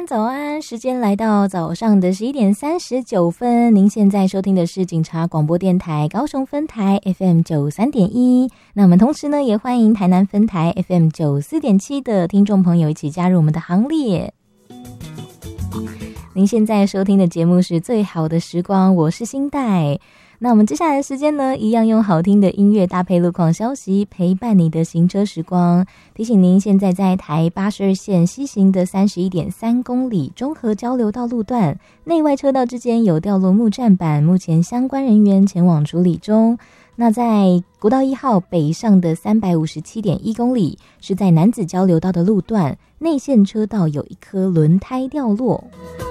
安，早安！时间来到早上的11:39，您现在收听的是警察广播电台高雄分台 FM93.1。那我们同时呢，也欢迎台南分台 FM94.7的听众朋友一起加入我们的行列。您现在收听的节目是最好的时光，我是新代。那我们接下来的时间呢，一样用好听的音乐搭配路况消息，陪伴你的行车时光。提醒您，现在在台82线西行的31.3公里中和交流道路段，内外车道之间有掉落木栈板，目前相关人员前往处理中。那在国道1号北上的357.1公里，是在楠梓交流道的路段，内线车道有一颗轮胎掉落。